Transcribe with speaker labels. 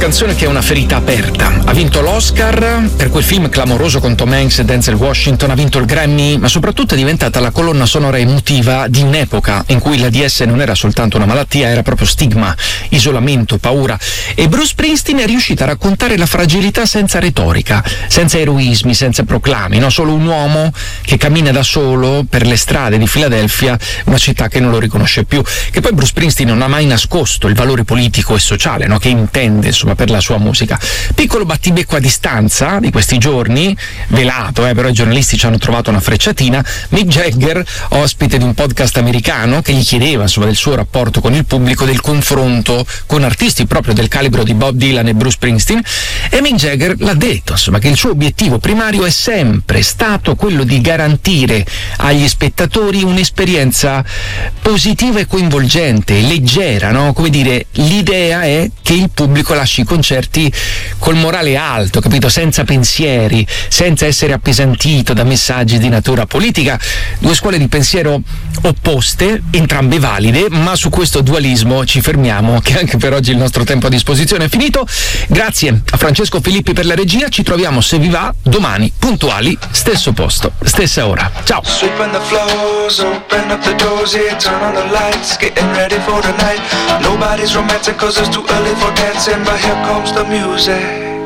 Speaker 1: canzone che è una ferita aperta. Ha vinto l'Oscar per quel film clamoroso con Tom Hanks e Denzel Washington, ha vinto il Grammy, ma soprattutto è diventata la colonna sonora emotiva di un'epoca in cui l'AIDS non era soltanto una malattia, era proprio stigma, isolamento, paura. E Bruce Springsteen è riuscito a raccontare la fragilità senza retorica, senza eroismi, senza proclami, no? Solo un uomo che cammina da solo per le strade di Filadelfia, una città che non lo riconosce più. Che poi Bruce Springsteen non ha mai nascosto il valore politico e sociale, no? Che intende, insomma, per la sua musica. Piccolo battibecco a distanza di questi giorni, velato, però i giornalisti ci hanno trovato una frecciatina. Mick Jagger, ospite di un podcast americano, che gli chiedeva, insomma, del suo rapporto con il pubblico, del confronto con artisti proprio del calibro di Bob Dylan e Bruce Springsteen, e Mick Jagger l'ha detto, insomma, che il suo obiettivo primario è sempre stato quello di garantire agli spettatori un'esperienza positiva e coinvolgente, leggera, no? Come dire, l'idea è che il pubblico lasci i concerti col morale alto, capito? Senza pensieri, senza essere appesantito da messaggi di natura politica. Due scuole di pensiero opposte, entrambe valide, ma su questo dualismo ci fermiamo, che anche per oggi il nostro tempo a disposizione è finito. Grazie a Francesco Filippi per la regia, ci troviamo, se vi va, domani puntuali, stesso posto, stessa ora. Ciao.
Speaker 2: Sweeping the floors, open up the doors, yeah, turn on the lights, getting ready for the night. Nobody's romantic 'cause it's too early for dancing, but here comes the music.